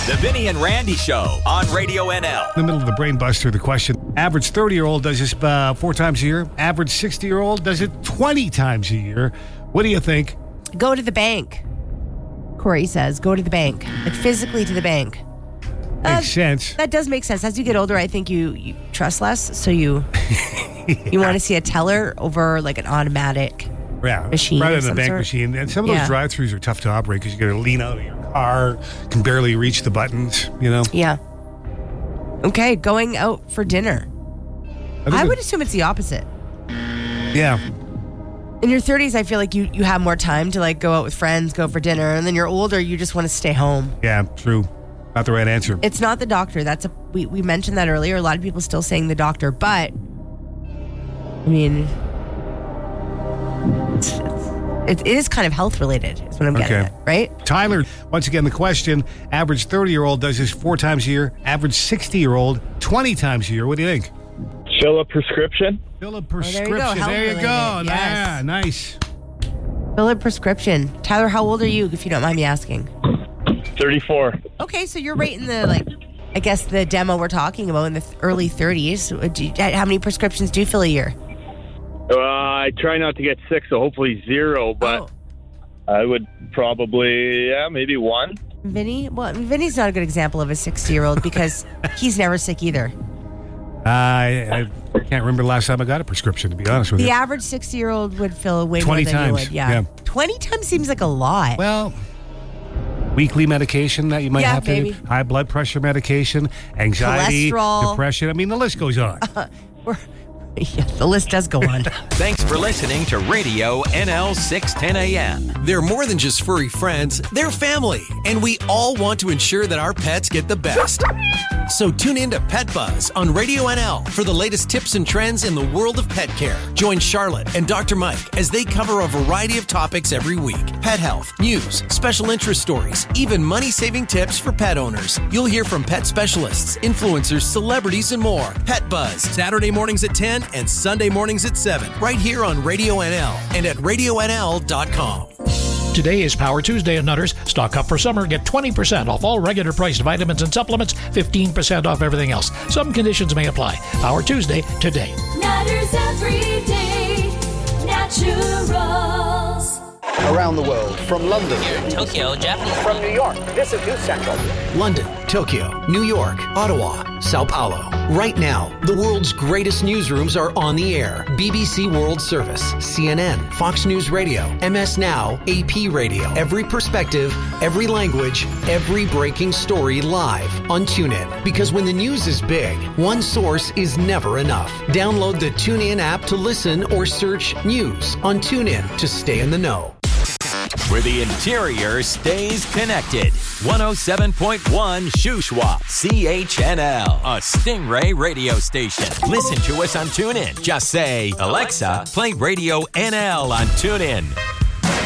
The Vinny and Randy Show on Radio NL. In the middle of the brain buster, the question, average 30-year-old does this 4 times a year. Average 60-year-old does it 20 times a year. What do you think? Go to the bank. Corey says, go to the bank. Like physically to the bank. Makes sense. That does make sense. As you get older, I think you trust less. So you you want to see a teller over like an automatic machine. Rather than a bank machine. And some of those drive-thrus are tough to operate because you got to lean out of your car, can barely reach the buttons, you know? Yeah. Okay, going out for dinner. I would assume it's the opposite. Yeah. In your 30s, I feel like you have more time to like go out with friends, go for dinner, and then you're older, you just want to stay home. Yeah, true. Not the right answer. It's not the doctor. We mentioned that earlier. A lot of people still saying the doctor, but I mean, it is kind of health related, is what I'm getting at, right? Tyler, once again, the question, average 30-year-old does this 4 times a year, average 60-year-old 20 times a year. What do you think? Fill a prescription. Fill a prescription. There you go. Yes. Yeah, nice. Fill a prescription. Tyler, how old are you, if you don't mind me asking? 34. Okay, so you're right in the, I guess the demo we're talking about in the early 30s. How many prescriptions do you fill a year? I try not to get sick, so hopefully 0, but I would probably, maybe 1. Vinny? Well, Vinny's not a good example of a 60-year-old because he's never sick either. I can't remember the last time I got a prescription, to be honest with you. The average 60-year-old would fill way 20 more than times. you would. Yeah. 20 times seems like a lot. Well, weekly medication that you might have to do, high blood pressure medication, anxiety, depression. I mean, the list goes on. The list does go on. Thanks for listening to Radio NL 610 AM. They're more than just furry friends, they're family, and we all want to ensure that our pets get the best. So tune in to Pet Buzz on Radio NL for the latest tips and trends in the world of pet care. Join Charlotte and Dr. Mike as they cover a variety of topics every week. Pet health, news, special interest stories, even money-saving tips for pet owners. You'll hear from pet specialists, influencers, celebrities, and more. Pet Buzz, Saturday mornings at 10 and Sunday mornings at 7, right here on Radio NL and at RadioNL.com. Today is Power Tuesday at Nutters. Stock up for summer. Get 20% off all regular priced vitamins and supplements, 15% off everything else. Some conditions may apply. Power Tuesday today. Nutters every day. Naturals. Around the world, from London, Tokyo, Japan, from New York, this is News Central. London, Tokyo, New York, Ottawa, Sao Paulo. Right now, the world's greatest newsrooms are on the air. BBC World Service, CNN, Fox News Radio, MS Now, AP Radio. Every perspective, every language, every breaking story live on TuneIn. Because when the news is big, one source is never enough. Download the TuneIn app to listen or search news on TuneIn to stay in the know. Where the interior stays connected. 107.1 Shuswap, CHNL, a Stingray radio station. Listen to us on TuneIn. Just say, Alexa, play Radio NL on TuneIn.